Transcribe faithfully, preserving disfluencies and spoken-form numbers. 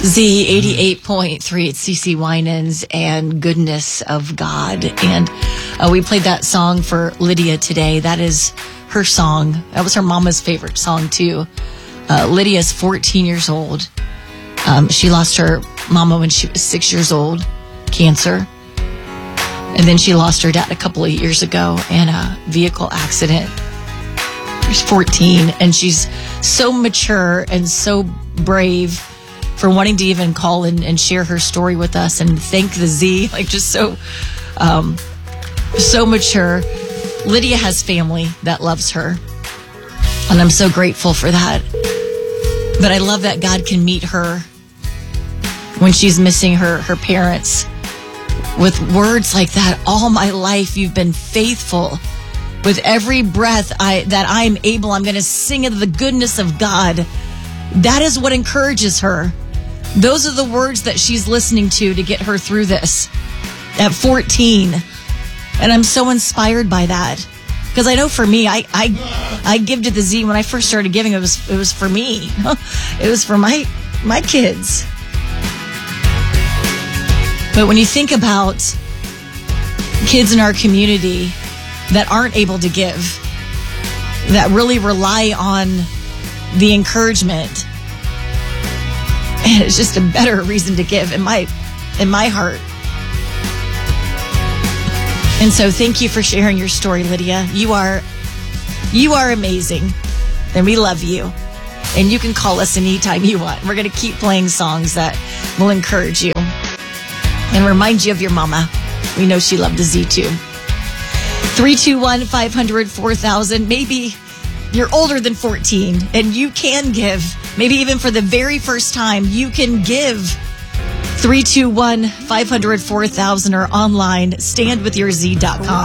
Z eighty-eight point three at C C Winans and Goodness of God. And uh, we played that song for Lydia today. That is her song. That was her mama's favorite song, too. Uh, Lydia's fourteen years old. Um, she lost her mama when she was six years old, cancer. And then she lost her dad a couple of years ago in a vehicle accident. She's fourteen, and she's so mature and so brave for wanting to even call in and share her story with us and thank the Z, like just so, um, so mature. Lydia has family that loves her, and I'm so grateful for that. But I love that God can meet her when she's missing her, her parents with words like that. All my life, you've been faithful. With every breath I, that I am able, I'm going to sing of the goodness of God. That is what encourages her. Those are the words that she's listening to to get her through this at fourteen. And I'm so inspired by that. Because I know for me, I, I I give to the Z. When I first started giving, it was it was for me. It was for my my kids. But when you think about kids in our community that aren't able to give, that really rely on the encouragement, and it's just a better reason to give in my in my heart. And so thank you for sharing your story, Lydia. You are you are amazing, and we love you. And you can call us anytime you want. We're going to keep playing songs that will encourage you and remind you of your mama. We know she loved the Z too. three two one, five hundred, four thousand. Maybe you're older than fourteen and you can give. Maybe even for the very first time, you can give. three two one, five hundred, four thousand or online, stand with your z dot com.